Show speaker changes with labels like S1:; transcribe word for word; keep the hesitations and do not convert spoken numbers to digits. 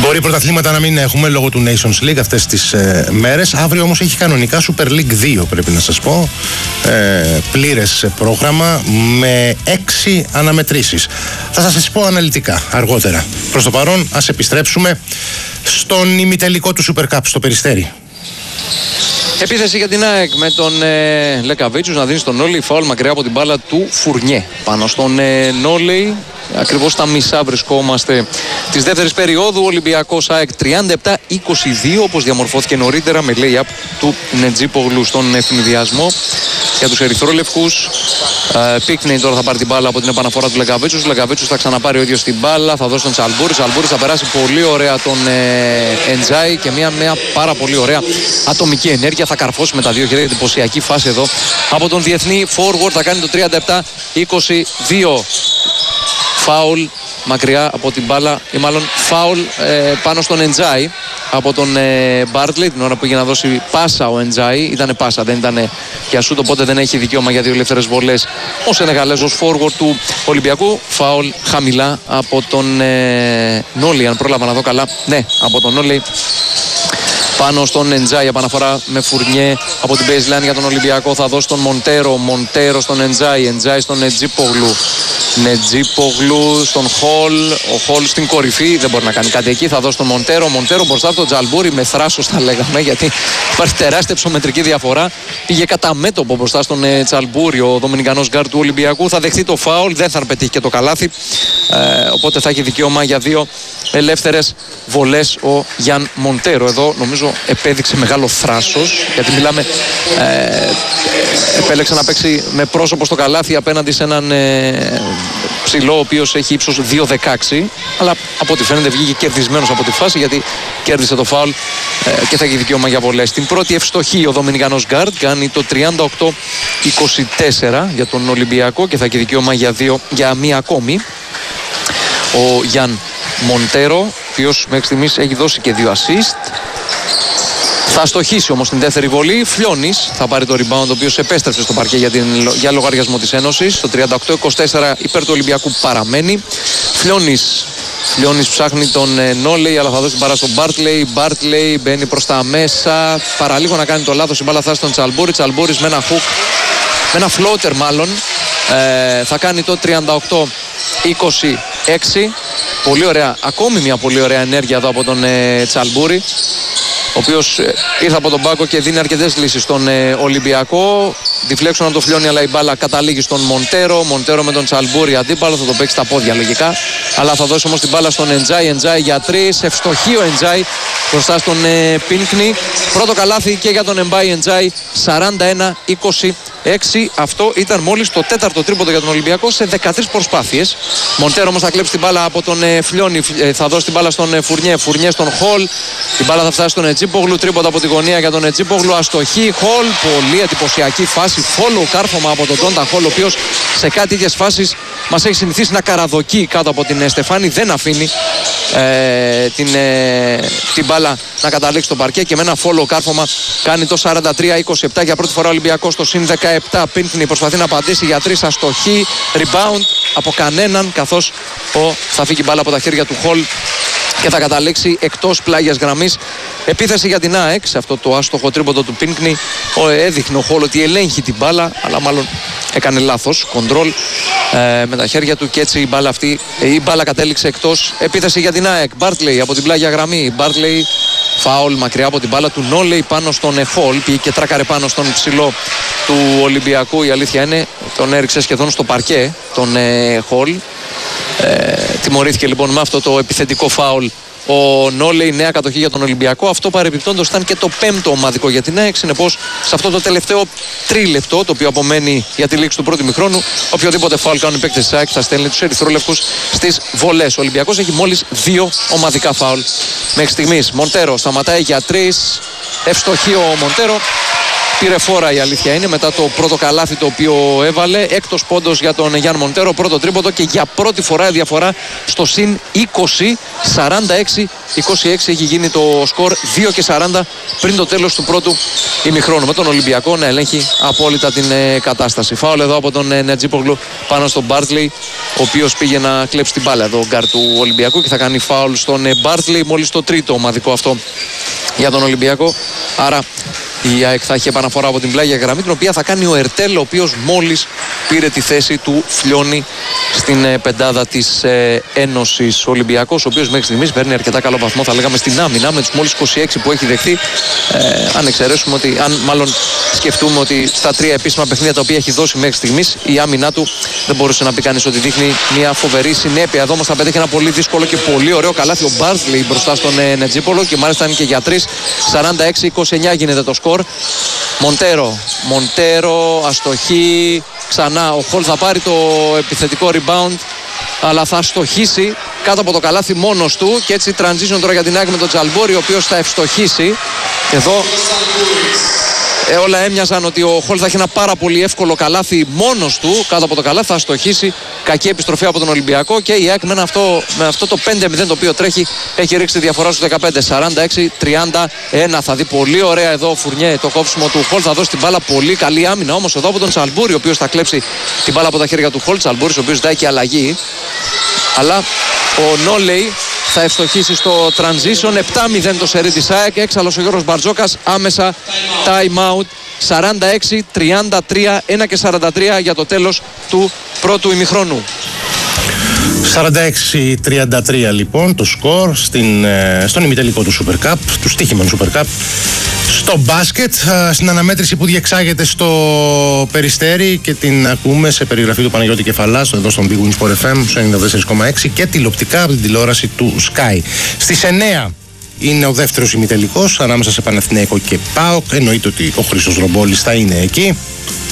S1: Μπορεί πρωταθλήματα να μην έχουμε λόγω του Nations League αυτές τις ε, μέρες. Αύριο όμως έχει κανονικά Super League δύο, πρέπει να σας πω. Ε, πλήρες πρόγραμμα με έξι αναμετρήσεις. Θα σας πω αναλυτικά αργότερα. Προς το παρόν ας επιστρέψουμε στον ημιτελικό του Super Cup στο Περιστέρι.
S2: Επίθεση για την ΑΕΚ με τον ε, Λεκαβίτσιους να δίνει στον Νόλεϊ φάουλ μακριά από την μπάλα του Φουρνιέ. Πάνω στον ε, Νόλεϊ, ακριβώς στα μισά βρισκόμαστε της δεύτερης περίοδου. Ολυμπιακός ΑΕΚ τριάντα επτά είκοσι δύο, όπως διαμορφώθηκε νωρίτερα με lay-up του Νετζίπογλου στον ευνηδιασμό για τους ερυθρόλευκους. Ε, Πίκνεϊ τώρα θα πάρει την μπάλα από την επαναφορά του Λεκαβίτσιους. Λεκαβίτσιους θα ξαναπάρει ο ίδιος την μπάλα, θα δώσει τον Τσαλμπούρη. Τσαλμπούρη θα περάσει πολύ ωραία τον ε, Εντζάι και μια, μια πάρα πολύ ωραία ατομική ενέργεια. Θα καρφώσει με τα δύο χέρια, εντυπωσιακή φάση εδώ από τον διεθνή forward. Θα κάνει το τριάντα επτά είκοσι δύο. Φάουλ μακριά από την μπάλα, ή μάλλον φάουλ ε, πάνω στον Εντζάι από τον ε, Μπάρτλεϊ την ώρα που είχε να δώσει πάσα ο Εντζάι. Ήτανε πάσα, δεν ήταν για σούτ, οπότε δεν έχει δικαίωμα για δύο ελεύθερες βολές ο Σενεγαλέζος forward του Ολυμπιακού. Φάουλ χαμηλά από τον ε, Νόλεϊ, αν πρόλαβα να δω καλά. Ναι, από τον Νόλεϊ πάνω στον Εντζάι. Επαναφορά με Φουρνιέ από την baseline για τον Ολυμπιακό. Θα δώσει τον Μοντέρο. Μοντέρο στον Εντζάι. Εντζάι στον Νετζίπογλου. Νετζίπογλου στον Χολ. Ο Χολ στην κορυφή. Δεν μπορεί να κάνει κάτι εκεί. Θα δώσει τον Μοντέρο. Μοντέρο μπροστά από τον Τζαλμπούρη. Με θράσος θα λέγαμε, γιατί υπάρχει τεράστια ψωμετρική διαφορά. Πήγε κατά μέτωπο μπροστά στον Τζαλμπούρη ο Δομινικανός γκάρ του Ολυμπιακού. Θα δεχτεί το φάουλ. Δεν θα πετύχει και το καλάθι. Ε, οπότε θα έχει δικαίωμα για δύο ελεύθερες βολές ο Γιάν Μοντέρο. Εδώ νομίζω επέδειξε μεγάλο θράσος, γιατί μιλάμε ε, επέλεξε να παίξει με πρόσωπο στο καλάθι απέναντι σε έναν ε, ψηλό ο οποίος έχει ύψος δύο δεκάξι, αλλά από ό,τι φαίνεται βγήκε κερδισμένος από τη φάση, γιατί κέρδισε το φάουλ ε, και θα έχει δικαίωμα για βολές. Στην πρώτη ευστοχή ο Δομινικανός γκάρντ κάνει το τριάντα οκτώ είκοσι τέσσερα για τον Ολυμπιακό και θα έχει δικαίωμα για, δύο, για μία ακόμη. Ο Γιάν Μοντέρο, ο οποίος μέχρι στιγμής έχει δώσει και δύο assist. Θα στοχίσει όμως την δεύτερη βολή. Φλιώνης θα πάρει το rebound, ο οποίος επέστρεψε στο παρκέ για, την, για λογαριασμό της Ένωσης. Το τριάντα οκτώ είκοσι τέσσερα υπέρ του Ολυμπιακού παραμένει. Φλιώνης. Φλιώνης ψάχνει τον ε, Νόλεϊ, αλλά θα δώσει την μπάλα στον Μπάρτλεϊ. Μπάρτλεϊ μπαίνει προς τα μέσα. Παραλίγο να κάνει το λάθος. Η μπάλα θα στον Τσαλμπούρη. Τσαλμπούρης με ένα hook, με ένα floater μάλλον. Ε, θα κάνει το τριάντα οκτώ είκοσι έξι. Πολύ ωραία, ακόμη μια πολύ ωραία ενέργεια εδώ από τον ε, Τσαλμπούρη, ο οποίος ε, ήρθε από τον πάγκο και δίνει αρκετές λύσεις στον ε, Ολυμπιακό. Deflection από το Φλιώνη, αλλά η μπάλα καταλήγει στον Μοντέρο. Μοντέρο με τον Τσαλμπούρη αντίπαλο, θα το παίξει στα πόδια λογικά. Αλλά θα δώσει όμως την μπάλα στον Εντζάι. Εντζάι για τρεις. Ευστοχή ο Εντζάι μπροστά στον ε, Πίνκνι. Πρώτο καλάθι και για τον Εμπάι Εντζάι. σαράντα ένα είκοσι έξι. Αυτό ήταν μόλις το τέταρτο τρίποντο για τον Ολυμπιακό σε δεκατρείς προσπάθειες. Μοντέρο όμως θα κλέψει την μπάλα από τον ε, Φλιώνη. Ε, θα δώσει την μπάλα στον ε, Φουρνιέ. Φουρνιέ στον Χολ. Η μπάλα θα φτάσει στον Νετζίπογλου. Τρίποντο από τη γωνία για τον Νετζίπογλου. Αστοχή. Χολ. Πολύ εντυπωσιακή φάση. Follow κάρφωμα από τον Τόντα Χολ, ο οποίος σε κάτι τέτοιες φάσεις μας έχει συνηθίσει να καραδοκεί κάτω από την Στεφάνη. Δεν αφήνει ε, την, ε, την μπάλα να καταλήξει στο παρκέ και με ένα follow κάρφωμα κάνει το σαράντα τρία είκοσι επτά. Για πρώτη φορά ο Ολυμπιακός στο συν δεκαεπτά. Πίνκνι προσπαθεί να απαντήσει για τρεις. Αστοχή. Rebound από κανέναν, καθώς ο, θα φύγει μπάλα από τα χέρια του Χολ και θα καταλήξει εκτός πλάγιας γραμμής. Επίθεση για την ΑΕΚ σε αυτό το άστοχο τρίποντο του Πίνκνι. Έδειχνε ο Χολ ότι ελέγχει την μπάλα, αλλά μάλλον έκανε λάθος κοντρόλ ε, με τα χέρια του και έτσι η μπάλα αυτή, η μπάλα κατέληξε εκτός. Επίθεση για την ΑΕΚ. Μπάρτλεϊ από την πλάγια γραμμή. Μπάρτλεϊ, φάουλ μακριά από την μπάλα του Νόλεϊ πάνω στον Χολ. Πήγε και τράκαρε πάνω στον ψηλό του Ολυμπιακού. Η αλήθεια είναι, τον έριξε σχεδόν στο παρκέ τον ε, Χολ. Ε, τιμωρήθηκε λοιπόν με αυτό το επιθετικό φάουλ ο Νόλεϊ. Νέα κατοχή για τον Ολυμπιακό. Αυτό παρεμπιπτόντως ήταν και το πέμπτο ομαδικό για την ΑΕΚ. Συνεπώς σε αυτό το τελευταίο τρίλεπτο, το οποίο απομένει για τη λήξη του πρώτου ημιχρόνου, οποιοδήποτε φάουλ κάνουν οι παίκτες της ΑΕΚ θα στέλνει τους ερυθρόλευκους στις βολές. Ο Ολυμπιακός έχει μόλις δύο ομαδικά φάουλ. Μέχρι στιγμής Μοντέρο σταματάει για τρεις. Ευστοχή ο Μοντέρο. πήρε φόρα, η αλήθεια είναι, μετά το πρώτο καλάθι το οποίο έβαλε. Έκτος πόντος για τον Γιάννη Μοντέρο, πρώτο τρίποντο και για πρώτη φορά η διαφορά στο συν είκοσι, σαράντα έξι είκοσι έξι έχει γίνει το σκορ, δύο και σαράντα πριν το τέλος του πρώτου ημιχρόνου. Με τον Ολυμπιακό να ελέγχει απόλυτα την ε, κατάσταση. Φάουλ εδώ από τον ε, Νετζίπογλου πάνω στον Μπάρτλεϊ, ο οποίος πήγε να κλέψει την μπάλα εδώ, ο γκάρ του Ολυμπιακού, και θα κάνει φάουλ στον ε, Μπάρτλεϊ, μόλις το τρίτο ομαδικό αυτό για τον Ολυμπιακό. Άρα η ΑΕΚ θα έχει επαναφορά από την πλάγια γραμμή, την οποία θα κάνει ο Ερτέλ, ο οποίος μόλις πήρε τη θέση του Φλιώνη στην ε, πεντάδα της ε, Ένωσης. Ο Ολυμπιακός, ο οποίος μέχρι στιγμής παίρνει αρκετά καλό βαθμό, θα λέγαμε, στην άμυνα, με τους μόλις είκοσι έξι που έχει δεχθεί. Ε, αν εξαιρέσουμε ότι, αν μάλλον σκεφτούμε ότι στα τρία επίσημα παιχνίδια τα οποία έχει δώσει μέχρι στιγμής, η άμυνά του δεν μπορούσε να πει κανείς ότι δείχνει μια φοβερή συνέπεια. Εδώ όμως θα πετύχει ένα πολύ δύσκολο και πολύ ωραίο καλάθι ο Μπάρτλεϊ μπροστά στον ε, Νετζίπολο, και μάλιστα είναι και για τρεις. σαράντα έξι είκοσι εννιά γίνεται το σκορ. Μοντέρο, Μοντέρο, αστοχή, ξανά ο Χολ θα πάρει το επιθετικό rebound, αλλά θα αστοχίσει κάτω από το καλάθι μόνος του, και έτσι transition τώρα για την ΑΕΚ με τον Τζαλμπόρι, ο οποίος θα ευστοχίσει. Εδώ ε, όλα έμοιαζαν ότι ο Χολ θα έχει ένα πάρα πολύ εύκολο καλάθι μόνος του, κάτω από το καλάθι θα αστοχίσει. Κακή επιστροφή από τον Ολυμπιακό, και η ΑΕΚ με αυτό, με αυτό το πέντε μηδέν το οποίο τρέχει έχει ρίξει τη διαφορά στους δεκαπέντε, σαράντα έξι τριάντα ένα. Θα δει πολύ ωραία εδώ ο Φουρνιέ το κόψιμο του Χολ, θα δώσει την μπάλα, πολύ καλή άμυνα όμως εδώ από τον Τσαλμπούρη, ο οποίος θα κλέψει την μπάλα από τα χέρια του Χολ. Τσαλμπούρης, ο οποίος ζητάει και αλλαγή, αλλά ο Νόλεϊ θα ευστοχίσει στο transition. Επτά μηδέν το σερί της ΑΕΚ, έξαλλος ο Γιώργος Μπαρτζόκας, άμεσα time out. Σαράντα έξι τριάντα τρία, ένα και σαράντα τρία για το τέλος του πρώτου ημιχρόνου.
S1: σαράντα έξι τριάντα τρία λοιπόν το σκορ στην, στον ημιτελικό του Super Cup, του στοίχημαν Super Cup. Στο μπάσκετ, στην αναμέτρηση που διεξάγεται στο Περιστέρι και την ακούμε σε περιγραφή του Παναγιώτη Κεφαλάς εδώ στον Big Win Sport εφ εμ στο ενενήντα τέσσερα κόμμα έξι και τηλεοπτικά από την τηλεόραση του Sky. Στις εννέα είναι ο δεύτερος ημιτελικός ανάμεσα σε Παναθηναϊκό και ΠΑΟΚ. Εννοείται ότι ο Χρήστος Ρομπόλης θα είναι εκεί.